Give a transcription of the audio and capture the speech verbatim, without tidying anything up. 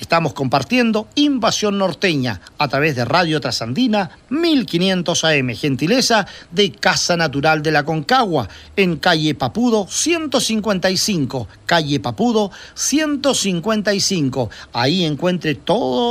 Estamos compartiendo Invasión Norteña a través de Radio Trasandina mil quinientos A M, gentileza de Casa Natural de la Concagua, en calle Papudo ciento cincuenta y cinco, calle Papudo ciento cincuenta y cinco. Ahí encuentre todo